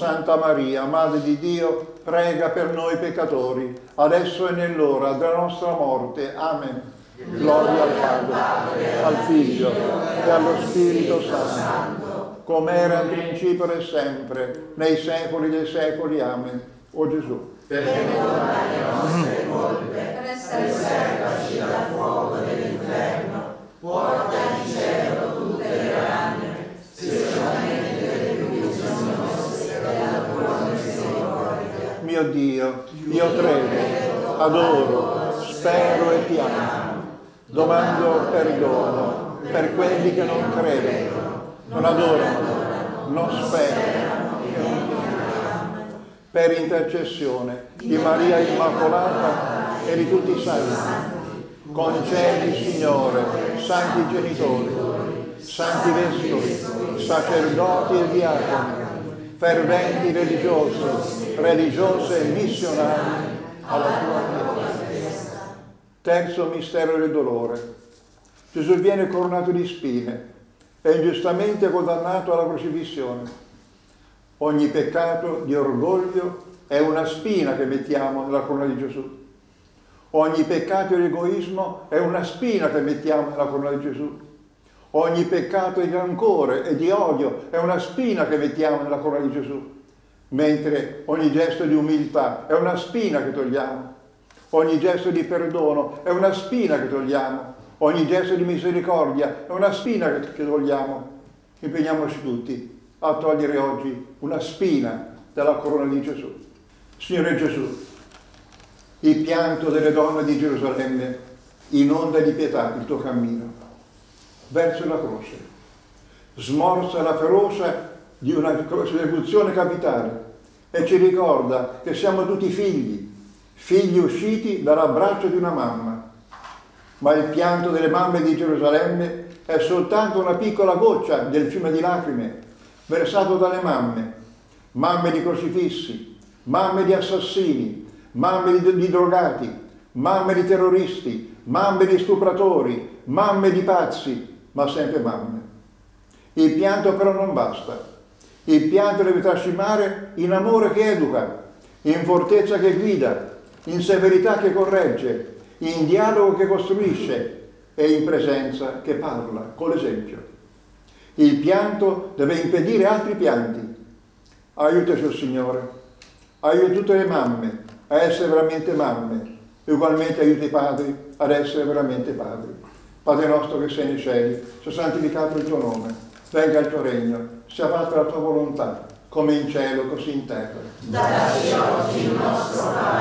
Santa Maria, Madre di Dio, prega per noi peccatori, adesso e nell'ora della nostra morte. Amen. Gloria al Padre, al Figlio e allo Spirito Santo, come era in principio e sempre, nei secoli dei secoli. Amen. O Gesù, perdona le nostre colpe, preservaci dal fuoco dell'inferno, porta in cielo tutte le anime, specialmente le più bisognose della tua misericordia. mio Dio, io credo, adoro, spero e piango. Domando perdono per quelli che non credono, non adorano, non sperano e non piangono. Per intercessione di Maria Immacolata e di tutti i santi, concedi, Signore, santi genitori, santi vescovi, sacerdoti e diaconi, ferventi religiosi, religiose e missionari alla tua Chiesa. Terzo mistero del dolore. Gesù viene coronato di spine e ingiustamente condannato alla crocifissione. Ogni peccato di orgoglio è una spina che mettiamo nella corona di Gesù. Ogni peccato di egoismo è una spina che mettiamo nella corona di Gesù. Ogni peccato di rancore e di odio è una spina che mettiamo nella corona di Gesù. Mentre ogni gesto di umiltà è una spina che togliamo. Ogni gesto di perdono è una spina che togliamo. Ogni gesto di misericordia è una spina che togliamo. Impegniamoci tutti a togliere oggi una spina dalla corona di Gesù. Signore Gesù, il pianto delle donne di Gerusalemme inonda di pietà il tuo cammino verso la croce. Smorza la ferocia di una persecuzione capitale e ci ricorda che siamo tutti figli usciti dall'abbraccio di una mamma. Ma il pianto delle mamme di Gerusalemme è soltanto una piccola goccia del fiume di lacrime versato dalle mamme di crocifissi, mamme di assassini, mamme di drogati, mamme di terroristi, mamme di stupratori, mamme di pazzi, ma sempre mamme. Il pianto però non basta. Il pianto deve trascinare in amore che educa, in fortezza che guida, in severità che corregge, in dialogo che costruisce e in presenza che parla, con l'esempio. Il pianto deve impedire altri pianti. Aiutaci, oh Signore. Aiuta tutte le mamme a essere veramente mamme e ugualmente aiuta i padri ad essere veramente padri. Padre nostro che sei nei cieli, sia santificato il tuo nome, venga il tuo regno, sia fatta la tua volontà, come in cielo così in terra. Dacci oggi il nostro pane